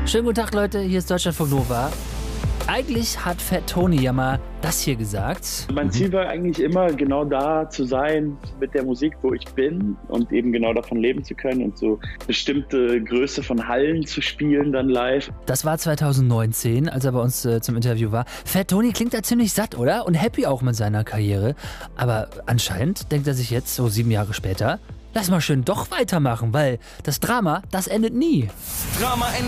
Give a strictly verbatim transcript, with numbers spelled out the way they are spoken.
Schönen guten Tag, Leute, hier ist Deutschlandfunk Nova. Eigentlich hat Fat Tony ja mal das hier gesagt. Mein Ziel war eigentlich immer, genau da zu sein mit der Musik, wo ich bin und eben genau davon leben zu können und so bestimmte Größe von Hallen zu spielen dann live. Das war zwanzig neunzehn, als er bei uns äh, zum Interview war. Fat Tony klingt da ziemlich satt, oder? Und happy auch mit seiner Karriere. Aber anscheinend denkt er sich jetzt, so sieben Jahre später, lass mal schön doch weitermachen, weil das Drama, das endet nie. Drama